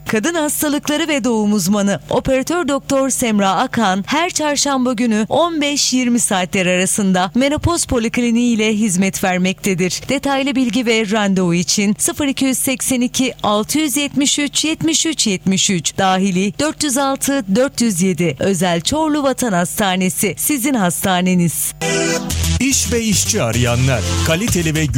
Kadın hastalıkları ve doğum uzmanı operatör doktor Semra Akan her çarşamba günü 15-20 saatler arasında Menopoz Polikliniği ile hizmet vermektedir. Detaylı bilgi ve randevu için 0282 673 73 73 dahili 406 407 Özel Çorlu Vatan Hastanesi sizin hastaneniz. İş ve işçi arayanlar, kaliteli ve